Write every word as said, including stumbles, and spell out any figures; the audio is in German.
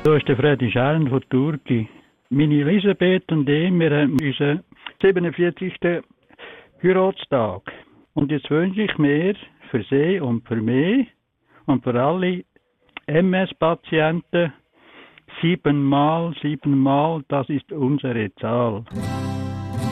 Da ist der Freddy Schern von Turki. Meine Elisabeth und ich, wir haben unseren siebenundvierzigsten Heiratstag. Und jetzt wünsche ich mir für sie und für mich und für alle M S-Patienten siebenmal, siebenmal, das ist unsere Zahl.